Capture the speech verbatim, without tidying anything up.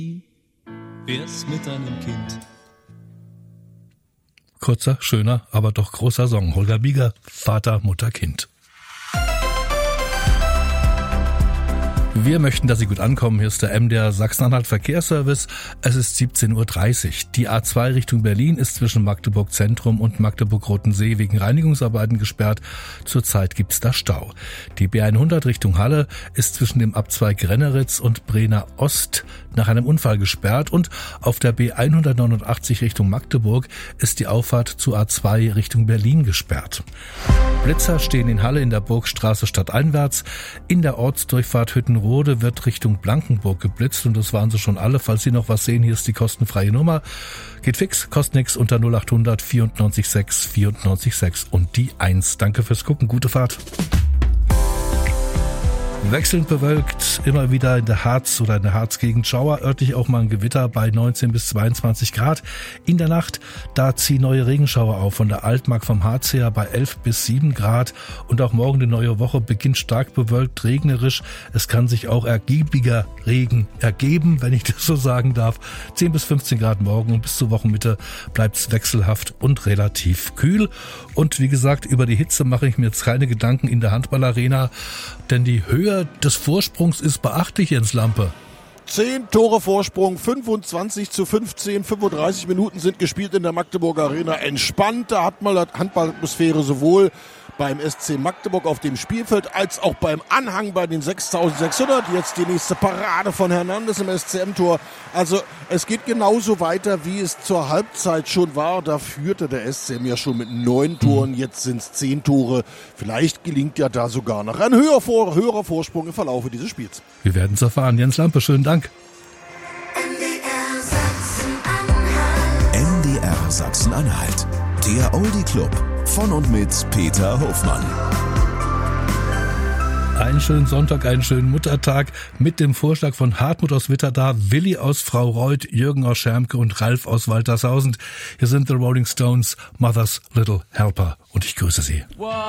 Wär's mit deinem Kind. Kurzer, schöner, aber doch großer Song. Holger Bieger, Vater, Mutter, Kind. Wir möchten, dass Sie gut ankommen. Hier ist der M D R Sachsen-Anhalt Verkehrsservice. Es ist siebzehn Uhr dreißig. Die A zwei Richtung Berlin ist zwischen Magdeburg Zentrum und Magdeburg-Rotensee wegen Reinigungsarbeiten gesperrt. Zurzeit gibt's da Stau. Die B hundert Richtung Halle ist zwischen dem Abzweig Renneritz und Brenner Ost nach einem Unfall gesperrt. Und auf der B hundertneunundachtzig Richtung Magdeburg ist die Auffahrt zur A zwei Richtung Berlin gesperrt. Blitzer stehen in Halle in der Burgstraße stadteinwärts. In der Ortsdurchfahrt Hüttenrode wird Richtung Blankenburg geblitzt und das waren sie schon alle. Falls Sie noch was sehen, hier ist die kostenfreie Nummer. Geht fix, kostet nix unter null acht hundert vierundneunzig sechs vierundneunzig sechs und die eins. Danke fürs Gucken, gute Fahrt. Wechselnd bewölkt, immer wieder in der Harz oder in der Harzgegend Schauer, örtlich auch mal ein Gewitter bei neunzehn bis zweiundzwanzig Grad. In der Nacht, da ziehen neue Regenschauer auf, von der Altmark vom Harz her bei elf bis sieben Grad. Und auch morgen die neue Woche beginnt stark bewölkt, regnerisch. Es kann sich auch ergiebiger Regen ergeben, wenn ich das so sagen darf. zehn bis fünfzehn Grad morgen und bis zur Wochenmitte bleibt's wechselhaft und relativ kühl. Und wie gesagt, über die Hitze mache ich mir jetzt keine Gedanken in der Handballarena, denn die Höhe des Vorsprungs ist beachtlich, Jens Lampe. Zehn Tore Vorsprung, fünfundzwanzig zu fünfzehn, fünfunddreißig Minuten sind gespielt in der Magdeburger Arena. Entspannte Handballatmosphäre sowohl beim S C Magdeburg auf dem Spielfeld als auch beim Anhang bei den sechstausendsechshundert. Jetzt die nächste Parade von Hernandez im S C M-Tor. Also es geht genauso weiter, wie es zur Halbzeit schon war. Da führte der S C M ja schon mit neun Toren, jetzt sind es zehn Tore. Vielleicht gelingt ja da sogar noch ein höherer, Vor- höherer Vorsprung im Verlaufe dieses Spiels. Wir werden es erfahren. Jens Lampe, schönen Dank. M D R Sachsen-Anhalt, der Oldie Club. Von und mit Peter Hofmann. Einen schönen Sonntag, einen schönen Muttertag mit dem Vorschlag von Hartmut aus Witterda, Willi aus Frau Reuth, Jürgen aus Schermke und Ralf aus Waltershausen. Hier sind The Rolling Stones, Mother's Little Helper und ich grüße Sie.